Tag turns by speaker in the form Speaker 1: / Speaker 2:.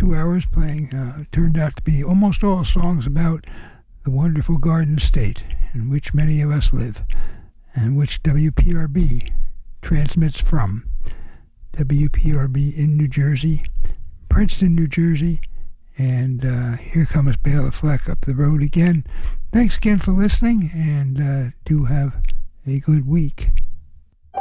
Speaker 1: 2 hours playing turned out to be almost all songs about the wonderful Garden State in which many of us live, and which WPRB transmits from. WPRB in New Jersey, Princeton, New Jersey, and here comes Bela Fleck up the road again. Thanks again for listening, and do have a good week.